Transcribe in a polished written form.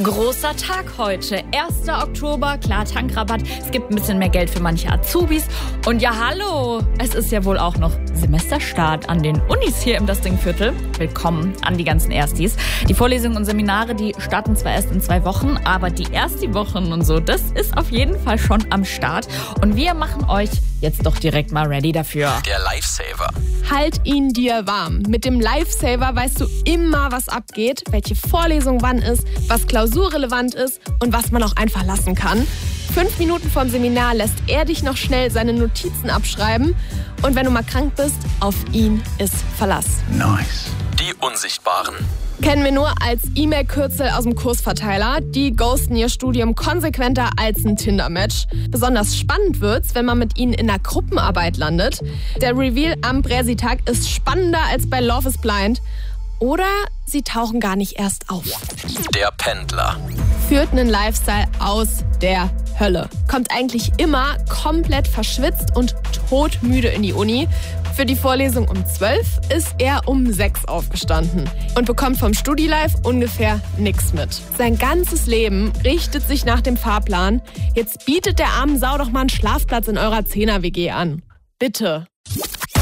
Großer Tag heute, 1. Oktober, klar, Tankrabatt, es gibt ein bisschen mehr Geld für manche Azubis. Und ja, hallo, es ist ja wohl auch noch Semesterstart an den Unis hier im Dasdingviertel. Willkommen an die ganzen Erstis. Die Vorlesungen und Seminare, die starten zwar erst in 2 Wochen, aber die Ersti-Wochen und so, das ist auf jeden Fall schon am Start. Und wir machen euch jetzt doch direkt mal ready dafür. Der Lifesaver. Halt ihn dir warm. Mit dem Lifesaver weißt du immer, was abgeht, welche Vorlesung wann ist, was klausurrelevant ist und was man auch einfach lassen kann. 5 Minuten vorm Seminar lässt er dich noch schnell seine Notizen abschreiben. Und wenn du mal krank bist, auf ihn ist Verlass. Nice. Die Unsichtbaren. Kennen wir nur als E-Mail-Kürzel aus dem Kursverteiler. Die ghosten ihr Studium konsequenter als ein Tinder-Match. Besonders spannend wird's, wenn man mit ihnen in einer Gruppenarbeit landet. Der Reveal am Präsitag ist spannender als bei Love is Blind. Oder sie tauchen gar nicht erst auf. Der Pendler. Führt einen Lifestyle aus der Hölle. Kommt eigentlich immer komplett verschwitzt und todmüde in die Uni. Für die Vorlesung um 12 ist er um 6 aufgestanden und bekommt vom StudiLife ungefähr nichts mit. Sein ganzes Leben richtet sich nach dem Fahrplan. Jetzt bietet der armen Sau doch mal einen Schlafplatz in eurer 10er-WG an. Bitte.